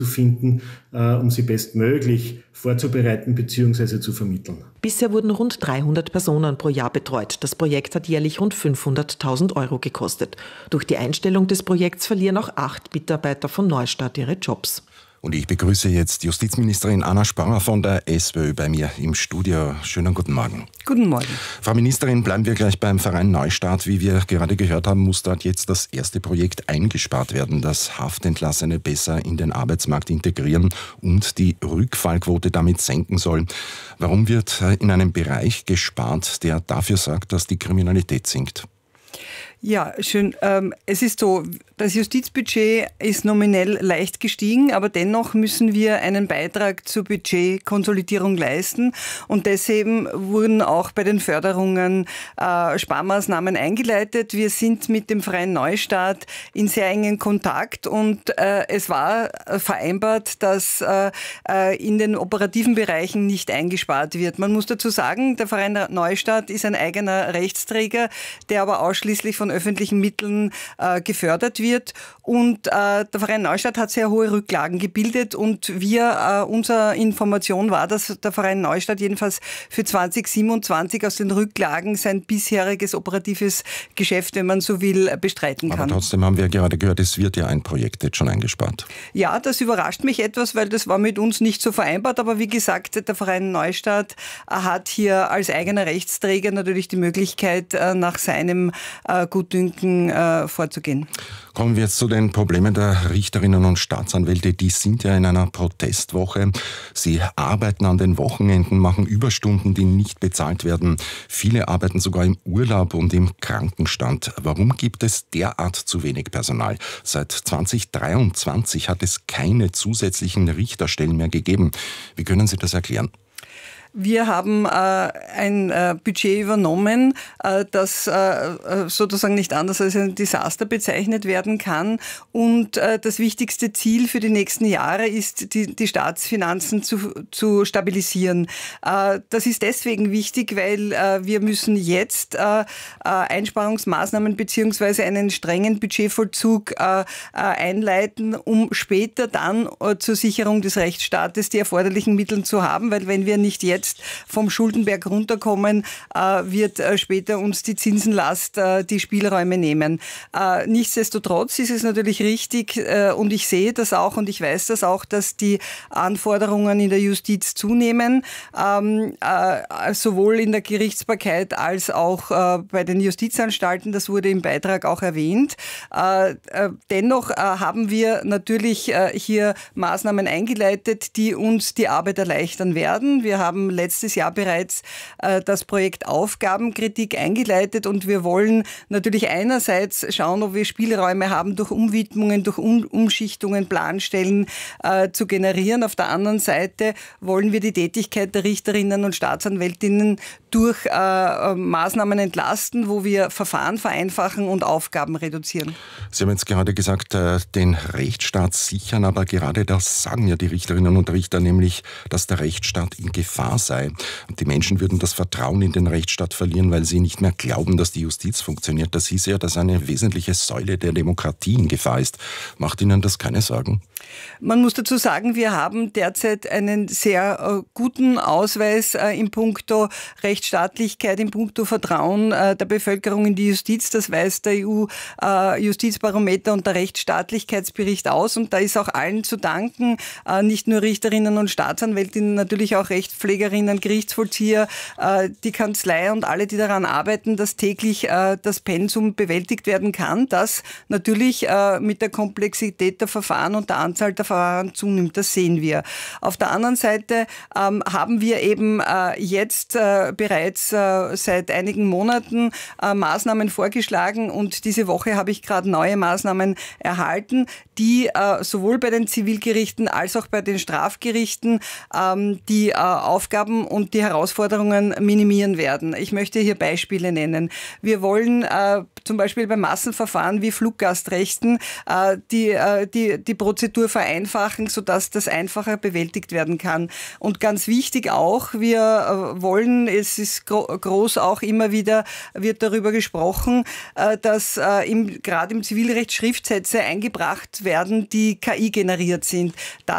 zu finden, um sie bestmöglich vorzubereiten bzw. zu vermitteln. Bisher wurden rund 300 Personen pro Jahr betreut. Das Projekt hat jährlich rund 500.000 Euro gekostet. Durch die Einstellung des Projekts verlieren auch 8 Mitarbeiter von Neustadt ihre Jobs. Und ich begrüße jetzt Justizministerin Anna Spranger von der SPÖ bei mir im Studio. Schönen guten Morgen. Guten Morgen. Frau Ministerin, bleiben wir gleich beim Verein Neustadt. Wie wir gerade gehört haben, muss dort jetzt das erste Projekt eingespart werden, das Haftentlassene besser in den Arbeitsmarkt integrieren und die Rückfallquote damit senken soll. Warum wird in einem Bereich gespart, der dafür sorgt, dass die Kriminalität sinkt? Ja, schön. Es ist so, das Justizbudget ist nominell leicht gestiegen, aber dennoch müssen wir einen Beitrag zur Budgetkonsolidierung leisten. Und deswegen wurden auch bei den Förderungen Sparmaßnahmen eingeleitet. Wir sind mit dem Verein Neustadt in sehr engen Kontakt und es war vereinbart, dass in den operativen Bereichen nicht eingespart wird. Man muss dazu sagen, der Verein Neustadt ist ein eigener Rechtsträger, der aber ausschließlich von öffentlichen Mitteln gefördert wird. Und der Verein Neustadt hat sehr hohe Rücklagen gebildet und unsere Information war, dass der Verein Neustadt jedenfalls für 2027 aus den Rücklagen sein bisheriges operatives Geschäft, wenn man so will, bestreiten kann. Aber trotzdem haben wir gerade gehört, es wird ja ein Projekt jetzt schon eingespart. Ja, das überrascht mich etwas, weil das war mit uns nicht so vereinbart. Aber wie gesagt, der Verein Neustadt hat hier als eigener Rechtsträger natürlich die Möglichkeit, nach seinem Gutdünken vorzugehen. Kommen wir jetzt zu den Problemen der Richterinnen und Staatsanwälte. Die sind ja in einer Protestwoche. Sie arbeiten an den Wochenenden, machen Überstunden, die nicht bezahlt werden. Viele arbeiten sogar im Urlaub und im Krankenstand. Warum gibt es derart zu wenig Personal? Seit 2023 hat es keine zusätzlichen Richterstellen mehr gegeben. Wie können Sie das erklären? Wir haben ein Budget übernommen, das sozusagen nicht anders als ein Desaster bezeichnet werden kann. Und das wichtigste Ziel für die nächsten Jahre ist, die Staatsfinanzen zu stabilisieren. Das ist deswegen wichtig, weil wir müssen jetzt Einsparungsmaßnahmen bzw. einen strengen Budgetvollzug einleiten, um später dann zur Sicherung des Rechtsstaates die erforderlichen Mittel zu haben, weil wenn wir nicht jetzt vom Schuldenberg runterkommen, wird später uns die Zinsenlast die Spielräume nehmen. Nichtsdestotrotz ist es natürlich richtig und ich sehe das auch und ich weiß das auch, dass die Anforderungen in der Justiz zunehmen, sowohl in der Gerichtsbarkeit als auch bei den Justizanstalten. Das wurde im Beitrag auch erwähnt. Dennoch haben wir natürlich hier Maßnahmen eingeleitet, die uns die Arbeit erleichtern werden. Wir haben letztes Jahr bereits das Projekt Aufgabenkritik eingeleitet und wir wollen natürlich einerseits schauen, ob wir Spielräume haben, durch Umwidmungen, durch Umschichtungen, Planstellen zu generieren. Auf der anderen Seite wollen wir die Tätigkeit der Richterinnen und Staatsanwältinnen durch Maßnahmen entlasten, wo wir Verfahren vereinfachen und Aufgaben reduzieren. Sie haben jetzt gerade gesagt, den Rechtsstaat sichern, aber gerade das sagen ja die Richterinnen und Richter, nämlich, dass der Rechtsstaat in Gefahr sei. Und die Menschen würden das Vertrauen in den Rechtsstaat verlieren, weil sie nicht mehr glauben, dass die Justiz funktioniert. Das hieß ja, dass eine wesentliche Säule der Demokratie in Gefahr ist. Macht Ihnen das keine Sorgen? Man muss dazu sagen, wir haben derzeit einen sehr guten Ausweis in puncto Rechtsstaatlichkeit, in puncto Vertrauen der Bevölkerung in die Justiz. Das weist der EU-Justizbarometer und der Rechtsstaatlichkeitsbericht aus. Und da ist auch allen zu danken, nicht nur Richterinnen und Staatsanwältinnen, natürlich auch Rechtspflegerinnen, Gerichtsvollzieher, die Kanzlei und alle, die daran arbeiten, dass täglich das Pensum bewältigt werden kann, das natürlich mit der Komplexität der Verfahren und der Anzahl der Verfahren zunimmt. Das sehen wir. Auf der anderen Seite haben wir eben jetzt bereits seit einigen Monaten Maßnahmen vorgeschlagen und diese Woche habe ich gerade neue Maßnahmen erhalten, die sowohl bei den Zivilgerichten als auch bei den Strafgerichten die Aufgaben und die Herausforderungen minimieren werden. Ich möchte hier Beispiele nennen. Wir wollen zum Beispiel bei Massenverfahren wie Fluggastrechten die Prozedur vereinfachen, sodass das einfacher bewältigt werden kann. Und ganz wichtig auch, wir wollen, es ist groß auch immer wieder, wird darüber gesprochen, dass gerade im Zivilrecht Schriftsätze eingebracht werden, die KI generiert sind.